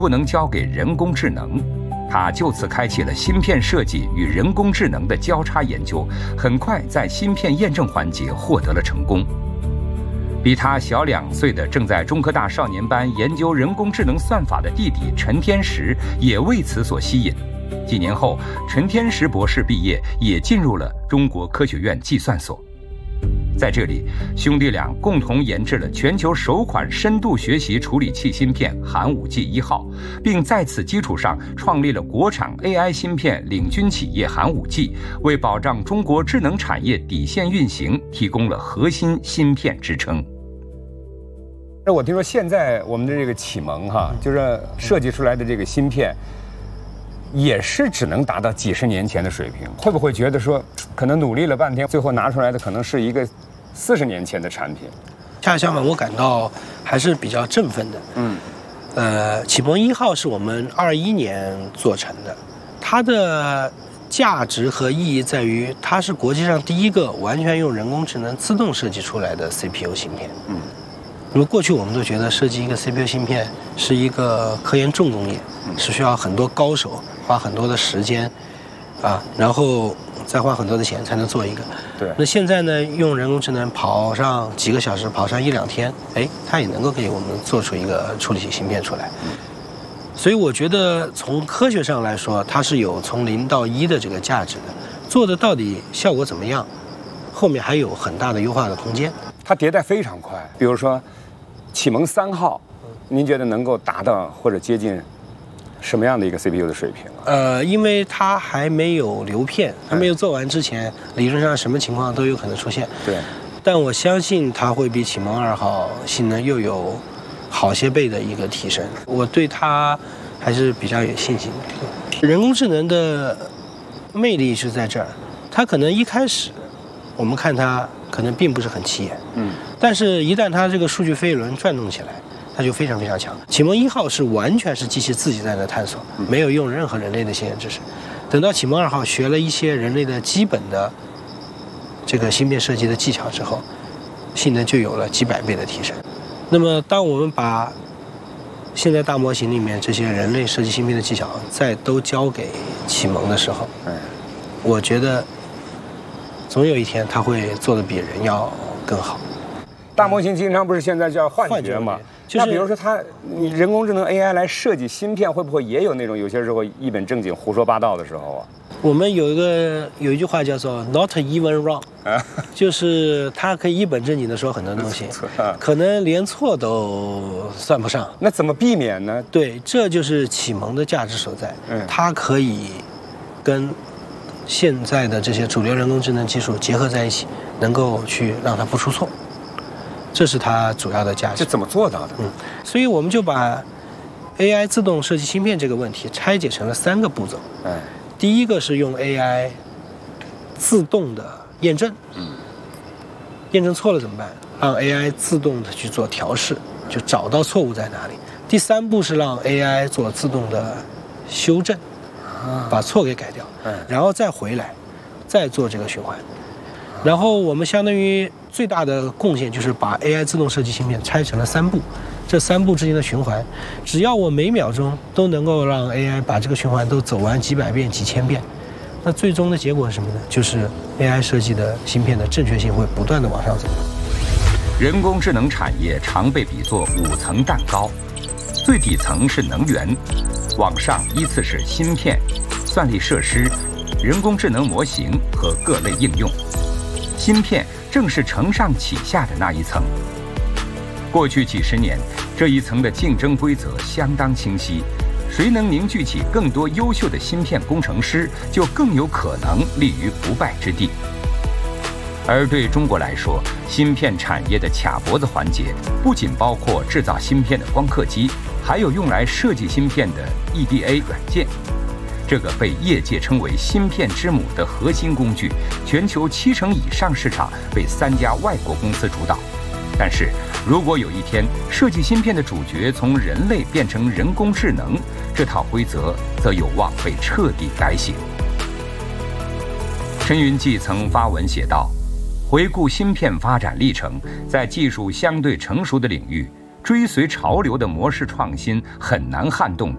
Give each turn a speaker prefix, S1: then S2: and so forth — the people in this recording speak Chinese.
S1: 不能交给人工智能。他就此开启了芯片设计与人工智能的交叉研究，很快在芯片验证环节获得了成功。比他小2岁的正在中科大少年班研究人工智能算法的弟弟陈天石也为此所吸引。几年后，陈天石博士毕业，也进入了中国科学院计算所。在这里，兄弟俩共同研制了全球首款深度学习处理器芯片寒武纪1号，并在此基础上创立了国产 AI 芯片领军企业寒武纪，为保障中国智能产业底线运行提供了核心芯片支撑。
S2: 我听说现在我们的这个启蒙就是设计出来的这个芯片，也是只能达到几十年前的水平。会不会觉得说，可能努力了半天，最后拿出来的可能是一个40年前的产品？
S3: 恰恰相反，我感到还是比较振奋的。启蒙1号是我们21年做成的，它的价值和意义在于，它是国际上第一个完全用人工智能自动设计出来的 CPU 芯片。那么过去我们都觉得设计一个 CPU 芯片是一个科研重工业，是需要很多高手花很多的时间，然后再花很多的钱才能做一个。
S2: 对。
S3: 那现在呢，用人工智能跑上几个小时，跑上1-2天，它也能够给我们做出一个处理器芯片出来。所以我觉得从科学上来说，它是有从0到1的这个价值的。做的到底效果怎么样，后面还有很大的优化的空间。
S2: 它迭代非常快，比如说启蒙3号，您觉得能够达到或者接近什么样的一个 CPU 的水平
S3: 因为它还没有流片，还没有做完之前，理论上什么情况都有可能出现。
S2: 对。
S3: 但我相信它会比启蒙2号性能又有好些倍的一个提升，我对它还是比较有信心的。人工智能的魅力是在这儿，它可能一开始我们看它可能并不是很起眼，但是一旦它这个数据飞轮转动起来，它就非常非常强。启蒙1号是完全是机器自己在那探索，没有用任何人类的先验知识。等到启蒙2号学了一些人类的基本的这个芯片设计的技巧之后，性能就有了几百倍的提升。那么当我们把现在大模型里面这些人类设计芯片的技巧再都交给启蒙的时候，我觉得总有一天它会做得比人要更好。
S2: 大模型经常不是现在叫幻觉吗？那比如说你人工智能 AI 来设计芯片，会不会也有那种有些时候一本正经胡说八道的时候啊？
S3: 我们有一句话叫做 "Not even wrong"，就是它可以一本正经的说很多东西，可能连错都算不上。
S2: 那怎么避免呢？
S3: 对，这就是启蒙的价值所在。它可以跟现在的这些主流人工智能技术结合在一起，能够去让它不出错，这是它主要的价值。
S2: 这怎么做到的？
S3: 所以我们就把 AI 自动设计芯片这个问题拆解成了3个步骤。第一个是用 AI 自动的验证，验证错了怎么办？让 AI 自动的去做调试，就找到错误在哪里。第3步是让 AI 做自动的修正，把错给改掉，然后再回来，再做这个循环。然后我们相当于最大的贡献就是把 AI 自动设计芯片拆成了3步，这3步之间的循环，只要我每秒钟都能够让 AI 把这个循环都走完几百遍、几千遍，那最终的结果是什么呢？就是 AI 设计的芯片的正确性会不断的往上走。
S1: 人工智能产业常被比作5层蛋糕，最底层是能源，往上依次是芯片、算力设施、人工智能模型和各类应用。芯片正是承上启下的那一层。过去几十年，这一层的竞争规则相当清晰，谁能凝聚起更多优秀的芯片工程师，就更有可能立于不败之地。而对中国来说，芯片产业的卡脖子环节不仅包括制造芯片的光刻机，还有用来设计芯片的 EDA 软件。这个被业界称为芯片之母的核心工具，全球70%以上市场被3家外国公司主导。但是，如果有一天设计芯片的主角从人类变成人工智能，这套规则则有望被彻底改写。陈云记曾发文写道：回顾芯片发展历程，在技术相对成熟的领域，追随潮流的模式创新很难撼动